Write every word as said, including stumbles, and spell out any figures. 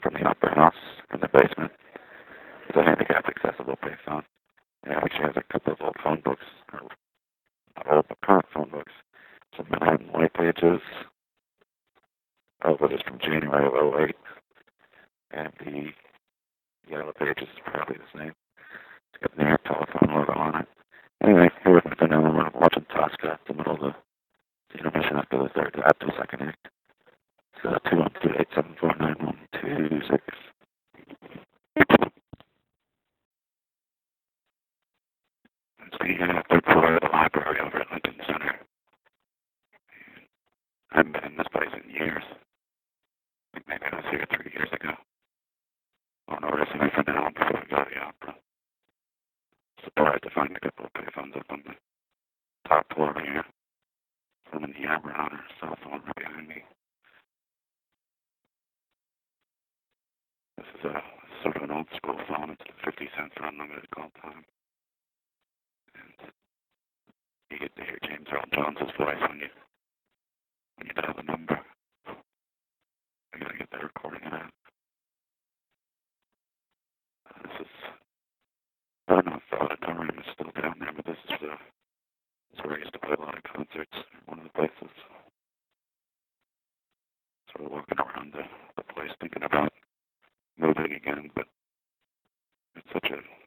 from the Opera House in the basement. It's a handicap accessible payphone. And it actually has a couple of old phone books, or not old, but current phone books. Some Manhattan White Pages. Oh, but it's from January of oh eight. And the Yellow Pages is probably the same. It's got an air telephone logo on it. Anyway, here with me for now, we're watching Tosca at the middle of the intermission after the third, after the second act. So two one two eight seven four nine one two six. It's the uh, third floor of the library over at Lincoln Center. I haven't been in this place in years. I think maybe I was here three years ago. Oh no, we're listening for now before we go to the opera. Surprised to find a couple of payphones up on the top floor here. One in the Opera Honor, south one right behind me. This is a sort of an old school phone. It's a fifty cent for unlimited call time. And you get to hear James Earl Jones' voice when you when you dial the number. I gotta get that recording of that. Uh, this is, I don't know if the auditorium is still down there, but this is the, this is where I used to play a lot of concerts, one of the places. Sort of walking around the, the place thinking about moving again, but it's such a